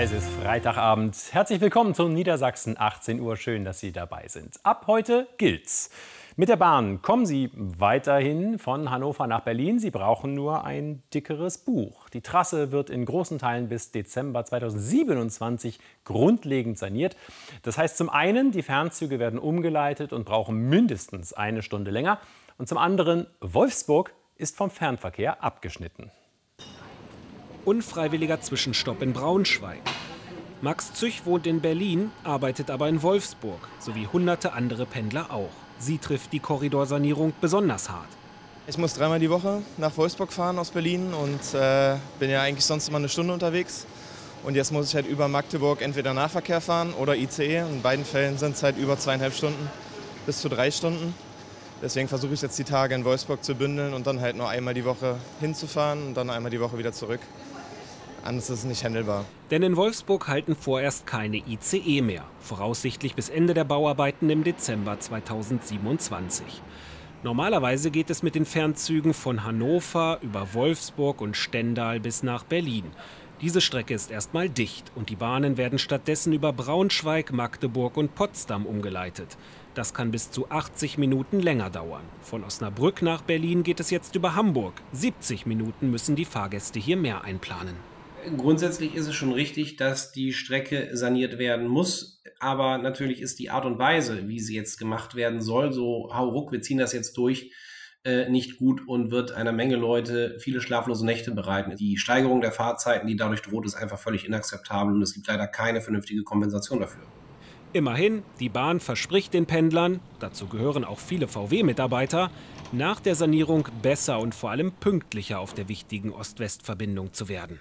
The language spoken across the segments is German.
Es ist Freitagabend. Herzlich willkommen zu Niedersachsen 18 Uhr. Schön, dass Sie dabei sind. Ab heute gilt's. Mit der Bahn kommen Sie weiterhin von Hannover nach Berlin. Sie brauchen nur ein dickeres Buch. Die Trasse wird in großen Teilen bis Dezember 2027 grundlegend saniert. Das heißt zum einen, die Fernzüge werden umgeleitet und brauchen mindestens eine Stunde länger. Und zum anderen, Wolfsburg ist vom Fernverkehr abgeschnitten. Unfreiwilliger Zwischenstopp in Braunschweig. Max Züch wohnt in Berlin, arbeitet aber in Wolfsburg, sowie hunderte andere Pendler auch. Sie trifft die Korridorsanierung besonders hart. Ich muss dreimal die Woche nach Wolfsburg fahren aus Berlin und bin ja eigentlich sonst immer eine Stunde unterwegs. Und jetzt muss ich halt über Magdeburg entweder Nahverkehr fahren oder ICE. In beiden Fällen sind es halt über 2,5 Stunden bis zu 3 Stunden. Deswegen versuche ich jetzt die Tage in Wolfsburg zu bündeln und dann halt nur einmal die Woche hinzufahren und dann einmal die Woche wieder zurück. Anders ist es nicht handelbar. Denn in Wolfsburg halten vorerst keine ICE mehr. Voraussichtlich bis Ende der Bauarbeiten im Dezember 2027. Normalerweise geht es mit den Fernzügen von Hannover über Wolfsburg und Stendal bis nach Berlin. Diese Strecke ist erstmal dicht und die Bahnen werden stattdessen über Braunschweig, Magdeburg und Potsdam umgeleitet. Das kann bis zu 80 Minuten länger dauern. Von Osnabrück nach Berlin geht es jetzt über Hamburg. 70 Minuten müssen die Fahrgäste hier mehr einplanen. Grundsätzlich ist es schon richtig, dass die Strecke saniert werden muss. Aber natürlich ist die Art und Weise, wie sie jetzt gemacht werden soll, so hauruck, wir ziehen das jetzt durch, nicht gut und wird einer Menge Leute viele schlaflose Nächte bereiten. Die Steigerung der Fahrzeiten, die dadurch droht, ist einfach völlig inakzeptabel und es gibt leider keine vernünftige Kompensation dafür. Immerhin, die Bahn verspricht den Pendlern, dazu gehören auch viele VW-Mitarbeiter, nach der Sanierung besser und vor allem pünktlicher auf der wichtigen Ost-West-Verbindung zu werden.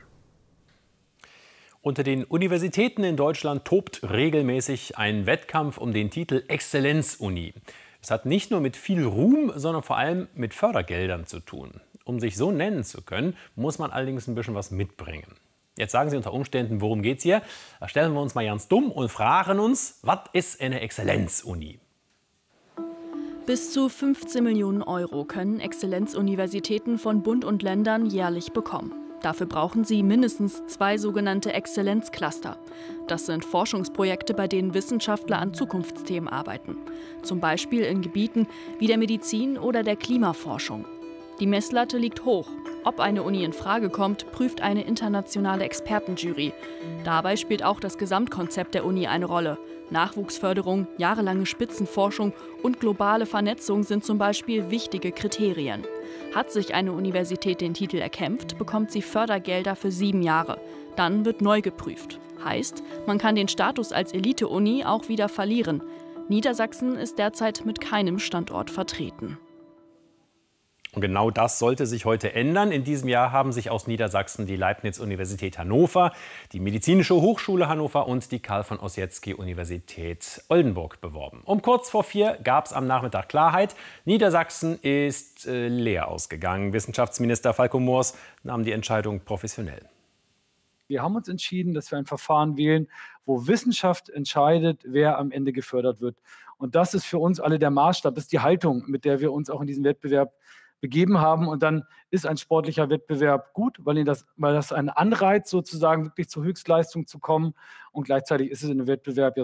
Unter den Universitäten in Deutschland tobt regelmäßig ein Wettkampf um den Titel Exzellenz-Uni. Es hat nicht nur mit viel Ruhm, sondern vor allem mit Fördergeldern zu tun. Um sich so nennen zu können, muss man allerdings ein bisschen was mitbringen. Jetzt sagen Sie unter Umständen, worum geht's hier? Da stellen wir uns mal ganz dumm und fragen uns, was ist eine Exzellenz-Uni? Bis zu 15 Millionen Euro können Exzellenzuniversitäten von Bund und Ländern jährlich bekommen. Dafür brauchen sie mindestens 2 sogenannte Exzellenzcluster. Das sind Forschungsprojekte, bei denen Wissenschaftler an Zukunftsthemen arbeiten. Zum Beispiel in Gebieten wie der Medizin oder der Klimaforschung. Die Messlatte liegt hoch. Ob eine Uni in Frage kommt, prüft eine internationale Expertenjury. Dabei spielt auch das Gesamtkonzept der Uni eine Rolle. Nachwuchsförderung, jahrelange Spitzenforschung und globale Vernetzung sind zum Beispiel wichtige Kriterien. Hat sich eine Universität den Titel erkämpft, bekommt sie Fördergelder für 7 Jahre. Dann wird neu geprüft. Heißt, man kann den Status als Elite-Uni auch wieder verlieren. Niedersachsen ist derzeit mit keinem Standort vertreten. Und genau das sollte sich heute ändern. In diesem Jahr haben sich aus Niedersachsen die Leibniz-Universität Hannover, die Medizinische Hochschule Hannover und die Karl-von-Ossietzky-Universität Oldenburg beworben. Um kurz vor 4 gab es am Nachmittag Klarheit. Niedersachsen ist leer ausgegangen. Wissenschaftsminister Falco Moors nahm die Entscheidung professionell. Wir haben uns entschieden, dass wir ein Verfahren wählen, wo Wissenschaft entscheidet, wer am Ende gefördert wird. Und das ist für uns alle der Maßstab, das ist die Haltung, mit der wir uns auch in diesem Wettbewerb begeben haben. Und dann ist ein sportlicher Wettbewerb gut, weil das ein Anreiz sozusagen wirklich zur Höchstleistung zu kommen. Und gleichzeitig ist es in einem Wettbewerb ja